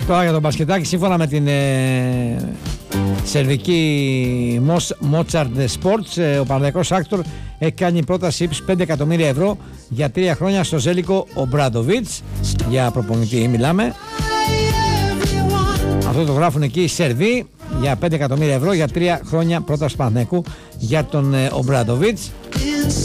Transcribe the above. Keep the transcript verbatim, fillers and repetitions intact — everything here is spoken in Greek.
Τώρα για τον μπασκετάκι, σύμφωνα με την ε, σερβική Mozart Sports, ε, ο Παναθηναϊκός Άκτορ έχει κάνει πρόταση ύψους πέντε εκατομμύρια ευρώ για τρία χρόνια στο Ζέλικο Ομπράντοβιτς. Για προπονητή μιλάμε. Αυτό το γράφουν εκεί οι Σερβοί, για πέντε εκατομμύρια ευρώ για τρία χρόνια πρόταση Παναθηναϊκού για τον ε, Ομπράντοβιτς.